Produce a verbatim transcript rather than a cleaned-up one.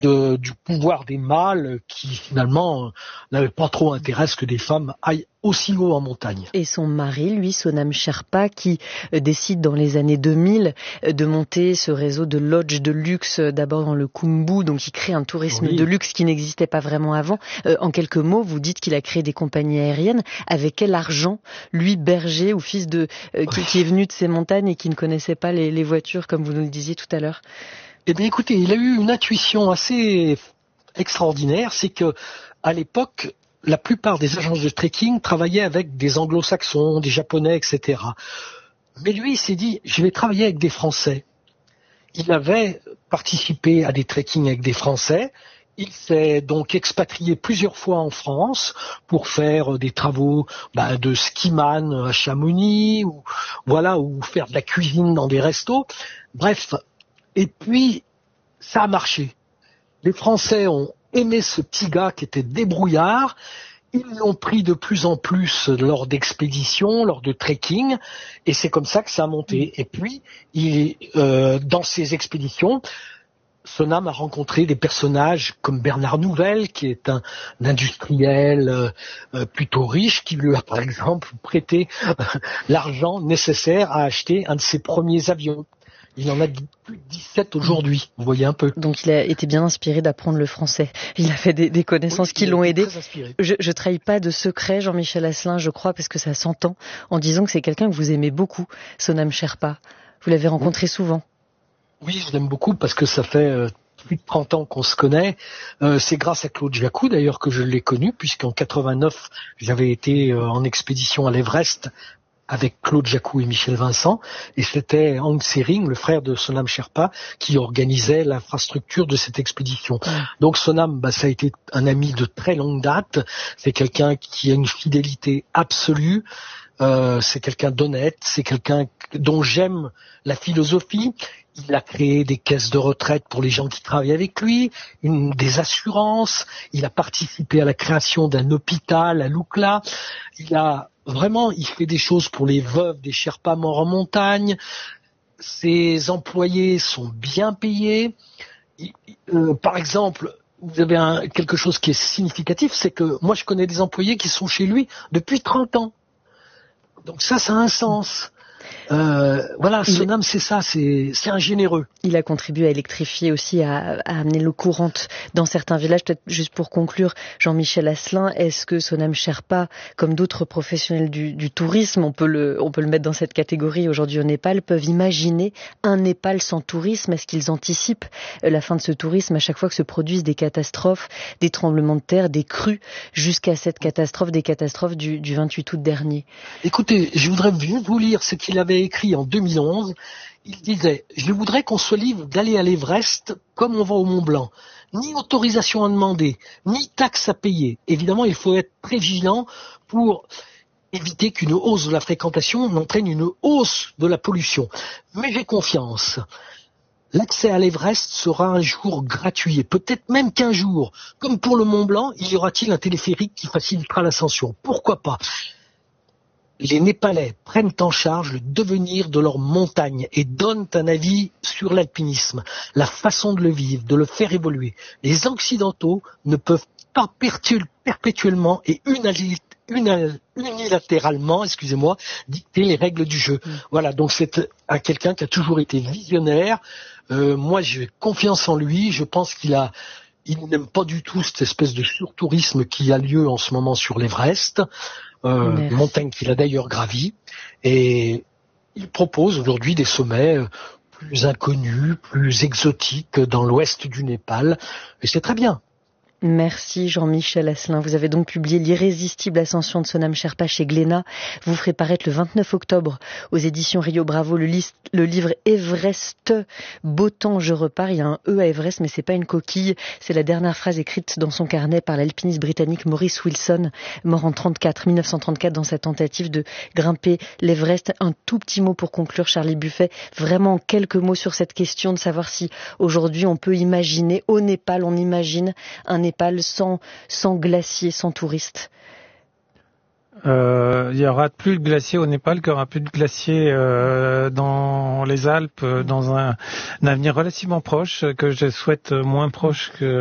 de, du pouvoir des mâles qui finalement euh, n'avait pas trop intérêt à ce que des femmes aillent aussi haut en montagne. Et son mari, lui, Sonam Sherpa, qui euh, décide dans les années deux mille euh, de monter ce réseau de lodges de luxe, euh, d'abord dans le Khumbu, donc il crée un tourisme Oui. de luxe qui n'existait pas vraiment avant. Euh, en quelques mots, vous dites qu'il a créé des compagnies aériennes. Avec quel argent, lui, berger ou fils de euh, qui, Oui. qui est venu de ces montagnes et qui ne connaissait pas les, les voitures, comme vous nous le disiez tout à l'heure? Eh bien, écoutez, il a eu une intuition assez extraordinaire, c'est que à l'époque, la plupart des agences de trekking travaillaient avec des anglo-saxons, des japonais, et cetera. Mais lui, il s'est dit, je vais travailler avec des Français. Il avait participé à des trekkings avec des Français. Il s'est donc expatrié plusieurs fois en France pour faire des travaux bah, de skiman à Chamonix, ou voilà, ou faire de la cuisine dans des restos. Bref, et puis ça a marché. Les Français ont aimé ce petit gars qui était débrouillard. Ils l'ont pris de plus en plus lors d'expéditions, lors de trekking, et c'est comme ça que ça a monté. Et puis, il, euh, dans ces expéditions, Sonam a rencontré des personnages comme Bernard Nouvel, qui est un, un industriel euh, euh, plutôt riche, qui lui a par exemple prêté euh, l'argent nécessaire à acheter un de ses premiers avions. Il en a plus de dix-sept aujourd'hui, vous voyez un peu. Donc il a été bien inspiré d'apprendre le français. Il a fait des, des connaissances Oui, qui l'ont aidé. Très Je, je trahis pas de secret, Jean-Michel Asselin, je crois, parce que ça s'entend, en disant que c'est quelqu'un que vous aimez beaucoup, Sonam Sherpa. Vous l'avez rencontré souvent. Oui, je l'aime beaucoup parce que ça fait euh, plus de trente ans qu'on se connaît. Euh, c'est grâce à Claude Jacou d'ailleurs que je l'ai connu, puisqu'en quatre-vingt-neuf, j'avais été euh, en expédition à l'Everest avec Claude Jacou et Michel Vincent, et c'était Hang Sering, le frère de Sonam Sherpa, qui organisait l'infrastructure de cette expédition. Mmh. Donc Sonam, bah, ça a été un ami de très longue date, c'est quelqu'un qui a une fidélité absolue, euh, c'est quelqu'un d'honnête, c'est quelqu'un dont j'aime la philosophie. Il a créé des caisses de retraite pour les gens qui travaillent avec lui, une, des assurances, il a participé à la création d'un hôpital à Lukla, il a vraiment, il fait des choses pour les veuves des Sherpas morts en montagne, ses employés sont bien payés. Il, euh, par exemple, vous avez un, quelque chose qui est significatif, c'est que moi je connais des employés qui sont chez lui depuis trente ans. Donc ça, ça a un sens. Euh, voilà, Sonam, c'est ça, c'est, c'est un généreux. Il a contribué à électrifier aussi, à, à amener l'eau courante dans certains villages. Peut-être juste pour conclure, Jean-Michel Asselin, est-ce que Sonam Sherpa, comme d'autres professionnels du, du tourisme, on peut le, on peut le mettre dans cette catégorie aujourd'hui au Népal, peuvent imaginer un Népal sans tourisme? Est-ce qu'ils anticipent la fin de ce tourisme à chaque fois que se produisent des catastrophes, des tremblements de terre, des crues, jusqu'à cette catastrophe, des catastrophes du, du vingt-huit août dernier? Écoutez, je voudrais juste vous lire ce qu'il avait écrit en deux mille onze. Il disait « Je voudrais qu'on soit libre d'aller à l'Everest comme on va au Mont Blanc. Ni autorisation à demander, ni taxe à payer. Évidemment, il faut être très vigilant pour éviter qu'une hausse de la fréquentation n'entraîne une hausse de la pollution. Mais j'ai confiance. L'accès à l'Everest sera un jour gratuit, et peut-être même qu'un jour, comme pour le Mont Blanc, il y aura-t-il un téléphérique qui facilitera l'ascension. Pourquoi pas ? Les Népalais prennent en charge le devenir de leur montagne et donnent un avis sur l'alpinisme, la façon de le vivre, de le faire évoluer. Les Occidentaux ne peuvent pas perpétuellement et unilatéralement, excusez-moi, dicter les règles du jeu. Mmh. Voilà, donc c'est un quelqu'un qui a toujours été visionnaire. Euh, moi, j'ai confiance en lui. Je pense qu'il a, il n'aime pas du tout cette espèce de surtourisme qui a lieu en ce moment sur l'Everest. Euh, montagne qu'il a d'ailleurs gravi, et il propose aujourd'hui des sommets plus inconnus, plus exotiques dans l'ouest du Népal, et c'est très bien. Merci Jean-Michel Asselin. Vous avez donc publié L'irrésistible ascension de Sonam Sherpa chez Glénat. Vous ferez paraître le vingt-neuf octobre aux éditions Rio Bravo le, liste, le livre Everest, Beau temps, je repars. Il y a un E à Everest, mais c'est pas une coquille. C'est la dernière phrase écrite dans son carnet par l'alpiniste britannique Maurice Wilson, mort en trente-quatre, mille neuf cent trente-quatre, dans sa tentative de grimper l'Everest. Un tout petit mot pour conclure, Charlie Buffet. Vraiment quelques mots sur cette question de savoir si aujourd'hui on peut imaginer, au Népal, on imagine un Népal sans, sans glaciers, sans touristes. Euh, il y aura plus de glaciers au Népal, qu'il y aura plus de glaciers euh, dans les Alpes dans un, un avenir relativement proche, que je souhaite moins proche que